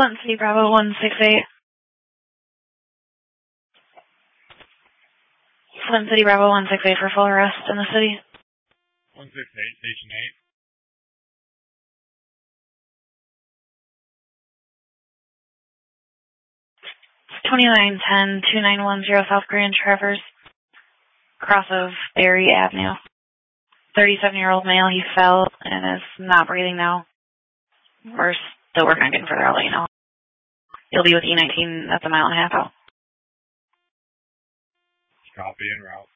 Clinton City, Bravo 168. Clinton City, Bravo 168 for full arrest in the city. 168, Station 8. 2910-2910 South Grand Traverse, cross of Berry Avenue. 37-year-old male, he fell and is not breathing now. We're still working on getting further, I'll let you know. You'll be with E19, that's a mile and a half out. Copy en route.